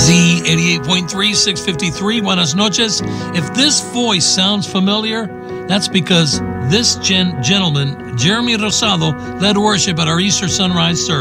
Z88.3, 653, buenas noches. If this voice sounds familiar, that's because this gentleman, Jeremy Rosado, led worship at our Easter sunrise service.